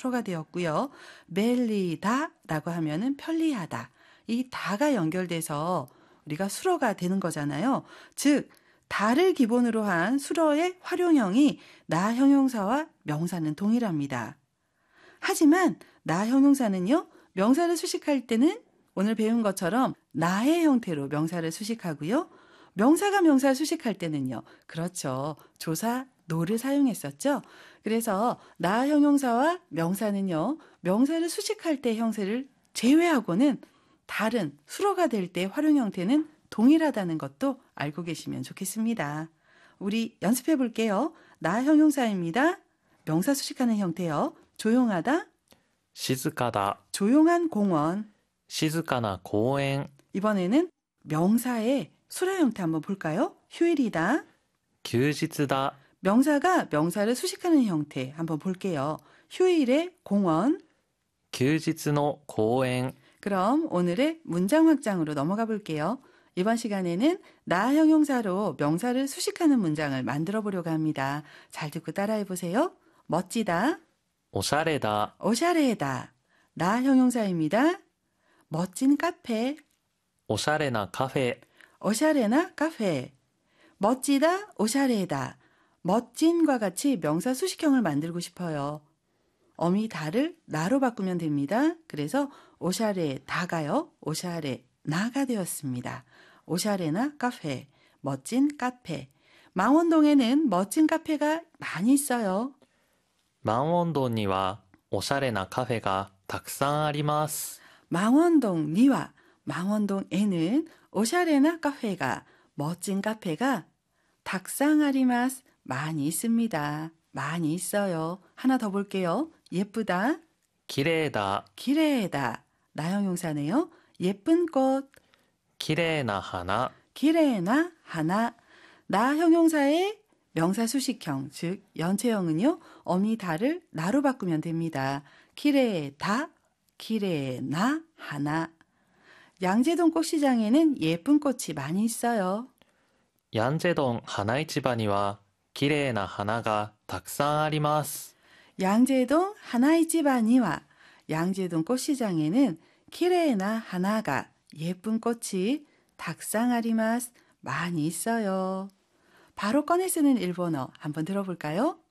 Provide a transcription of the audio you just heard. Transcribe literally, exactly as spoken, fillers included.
수로가 되었고요. 벨리다라고 하면은 편리하다. 이 다가 연결돼서 우리가 수로가 되는 거잖아요. 즉 다를 기본으로 한 수로의 활용형이 나 형용사와 명사는 동일합니다. 하지만 나 형용사는요. 명사를 수식할 때는 오늘 배운 것처럼 나의 형태로 명사를 수식하고요. 명사가 명사를 수식할 때는요. 그렇죠. 조사, 노를 사용했었죠. 그래서 나 형용사와 명사는요. 명사를 수식할 때 형태를 제외하고는 다른 수로가 될 때 활용 형태는 동일하다는 것도 알고 계시면 좋겠습니다. 우리 연습해 볼게요. 나 형용사입니다. 명사 수식하는 형태요. 조용하다, 静かだ 조용한 공원. 静かな公園 이번에는 명사의 수라 형태 한번 볼까요? 휴일이다. 休日だ 명사가 명사를 수식하는 형태 한번 볼게요. 휴일의 공원. 休日の公園 그럼 오늘의 문장 확장으로 넘어가 볼게요. 이번 시간에는 나 형용사로 명사를 수식하는 문장을 만들어 보려고 합니다. 잘 듣고 따라해 보세요. 멋지다, おしゃれだ 오샤레다. 나 형용사입니다. 멋진 카페, おしゃれなカフェ 오샤레나 카페. 멋지다, 오샤레다. 멋진과 같이 명사 수식형을 만들고 싶어요. 어미 다를 나로 바꾸면 됩니다. 그래서 오샤레 다가요. 오샤레 나가 되었습니다. 오샤레나 카페, 멋진 카페. 망원동에는 멋진 카페가 많이 있어요. 万温洞にはおしゃれなカフェがたくさんあります 망원동 니와 망원동에는 오샤레나 카페가 멋진 카페가 닭상아리마스 많이 있습니다. 많이 있어요. 하나 더 볼게요. 예쁘다, 綺麗だ 기레다. 나형용사네요. 예쁜 꽃, 綺麗な花 기레나 하나. 나 형용사의 명사 수식형, 즉 연체형은요. 어미 다를 나로 바꾸면 됩니다. 기레다, 기레나 하나. 양재동 꽃시장에는 예쁜 꽃이 많이 있어요. ヤンジェドン花市場には綺麗な花がたくさんあります 양재동 하나이지바니와 양재동 꽃시장에는 키레나 하나가 예쁜 꽃이 닭상아리마스 많이 있어요. 바로 꺼내 쓰는 일본어 한번 들어볼까요?